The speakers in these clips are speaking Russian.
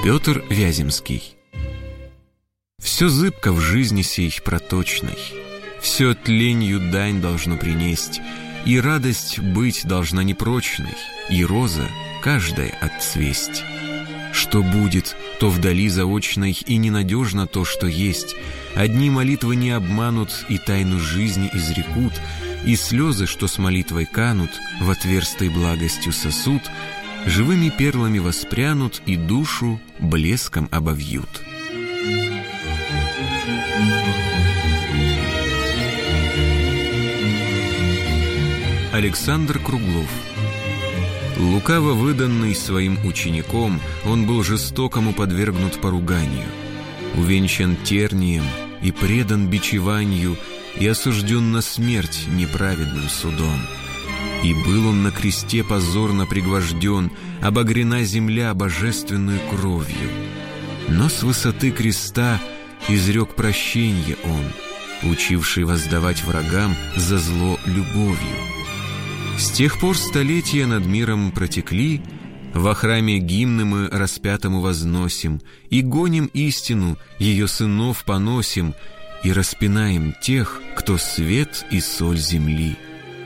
Петр Вяземский. Все зыбко в жизни сей проточной, все тленью дань должно принесть, и радость быть должна непрочной, и роза каждая отцвесть. Что будет, то вдали заочной, и ненадежно то, что есть. Одни молитвы не обманут, и тайну жизни изрекут, и слезы, что с молитвой канут, в отверстой благостью сосуд, живыми перлами воспрянут и душу блеском обовьют. Александр Круглов. Лукаво выданный своим учеником, он был жестокому подвергнут поруганию, увенчан тернием и предан бичеванию, и осужден на смерть неправедным судом. И был он на кресте позорно пригвожден, обогрена земля божественную кровью. Но с высоты креста изрек прощенье он, учивший воздавать врагам за зло любовью. С тех пор столетия над миром протекли, во храме гимны мы распятому возносим, и гоним истину, ее сынов поносим, и распинаем тех, кто свет и соль земли.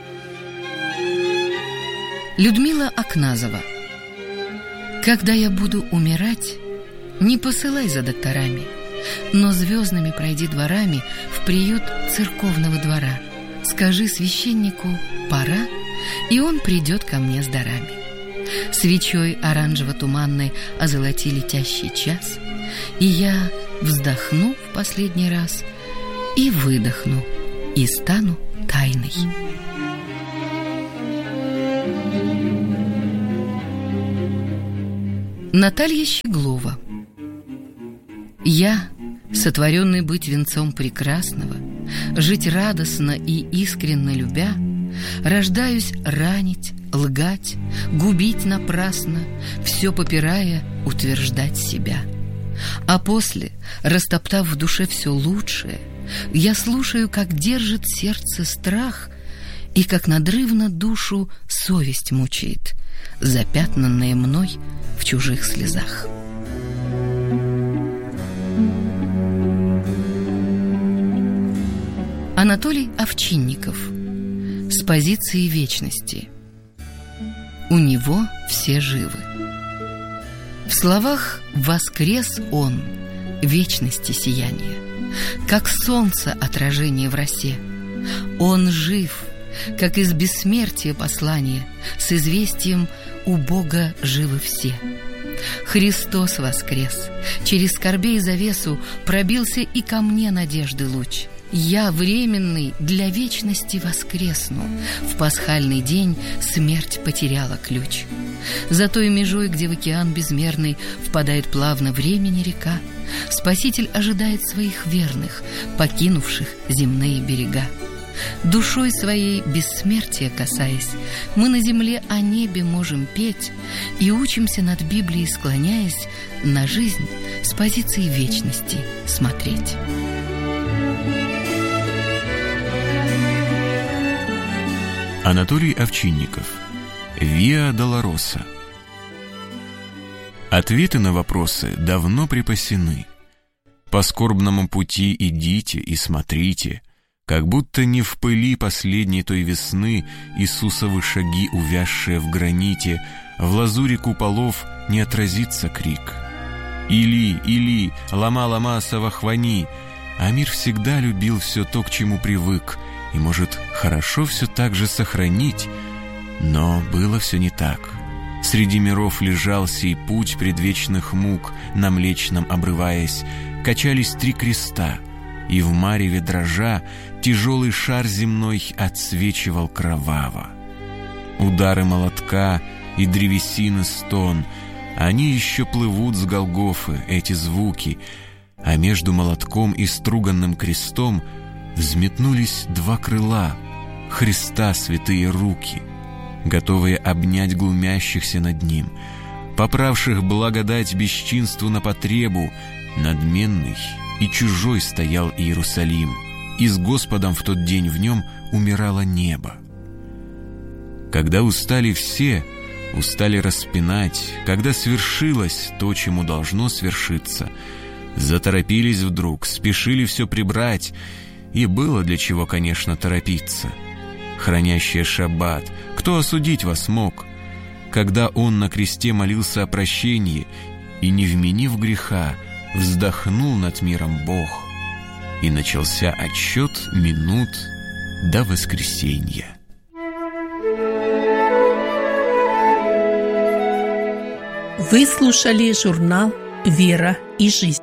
Людмила Акназова. Когда я буду умирать, не посылай за докторами, но звездными пройди дворами в приют церковного двора. Скажи священнику «пора», и он придет ко мне с дарами. Свечой оранжево-туманной озолоти летящий час, и я вздохну в последний раз, и выдохну, и стану тайной. Наталья Щеглова. Я, сотворенный быть венцом прекрасного, жить радостно и искренно любя, рождаюсь ранить, лгать, губить напрасно, все попирая, утверждать себя. А после, растоптав в душе все лучшее, я слушаю, как держит сердце страх и как надрывно душу совесть мучает, запятнанная мной в чужих слезах. Анатолий Овчинников. С позиции вечности. У него все живы. В словах «воскрес он», вечности сияние, как солнце отражение в росе. Он жив, как из бессмертия послание, с известием «у Бога живы все». Христос воскрес, через скорбей завесу пробился и ко мне надежды луч. Я, временный, для вечности воскресну. В пасхальный день смерть потеряла ключ. За той межой, где в океан безмерный впадает плавно времени река, Спаситель ожидает своих верных, покинувших земные берега. Душой своей бессмертия касаясь, мы на земле о небе можем петь и учимся над Библией, склоняясь, на жизнь с позиции вечности смотреть. Анатолий Овчинников. Виа Долороса. Ответы на вопросы давно припасены. По скорбному пути идите и смотрите, как будто не в пыли последней той весны Иисусовы шаги, увязшие в граните, в лазури куполов не отразится крик. «Или, Или, лама-лама савахвани!» А мир всегда любил все то, к чему привык, и может хорошо все так же сохранить, но было все не так. Среди миров лежал сей путь предвечных мук, на Млечном обрываясь, качались 3 креста, и в мареве дрожа тяжелый шар земной отсвечивал кроваво. Удары молотка и древесины стон, они еще плывут с Голгофы, эти звуки, а между молотком и струганным крестом взметнулись 2 крыла, Христа святые руки, готовые обнять глумящихся над ним, поправших благодать бесчинству на потребу. Надменный и чужой стоял Иерусалим, и с Господом в тот день в нем умирало небо. Когда устали все, устали распинать, когда свершилось то, чему должно свершиться. Заторопились вдруг, спешили все прибрать, и было для чего, конечно, торопиться. Хранящие шаббат, кто осудить вас мог? Когда он на кресте молился о прощении и, не вменив греха, вздохнул над миром Бог, и начался отсчет минут до воскресенья. Вы слушали журнал «Вера и жизнь».